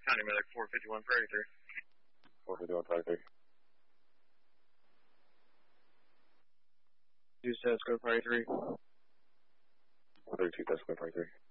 County Medic 451 Prairie 3. 451 Prairie 3. Use Tesco Prairie 3. 32 Tesco Prairie 3.